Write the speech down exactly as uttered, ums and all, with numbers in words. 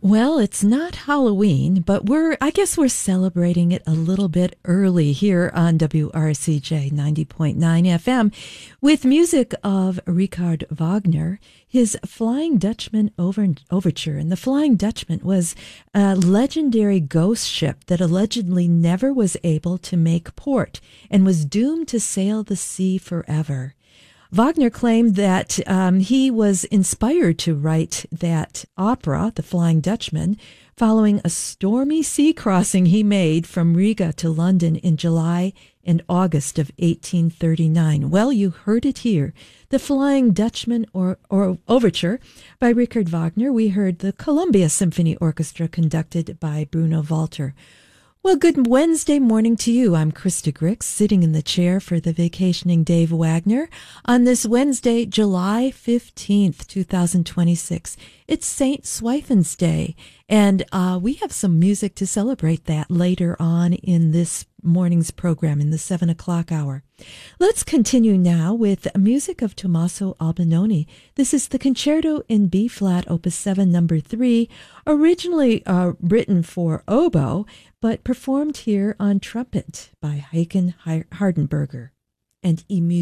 Well, it's not Halloween, but we're, I guess we're celebrating it a little bit early here on W R C J ninety point nine F M with music of Richard Wagner, his Flying Dutchman over, Overture. And the Flying Dutchman was a legendary ghost ship that allegedly never was able to make port and was doomed to sail the sea forever. Wagner claimed that um, he was inspired to write that opera, The Flying Dutchman, following a stormy sea crossing he made from Riga to London in July and August of eighteen thirty-nine. Well, you heard it here. The Flying Dutchman or, or Overture by Richard Wagner. We heard the Columbia Symphony Orchestra conducted by Bruno Walter. Well, good Wednesday morning to you. I'm Krista Grix, sitting in the chair for the vacationing Dave Wagner on this Wednesday, July fifteenth, twenty twenty-six. It's Saint Swithin's Day, and uh, we have some music to celebrate that later on in this morning's program in the seven o'clock hour. Let's continue now with music of Tommaso Albinoni. This is the Concerto in B-flat, Opus seven, number three, originally uh, written for oboe, but performed here on trumpet by Heiken Hardenberger and Emu.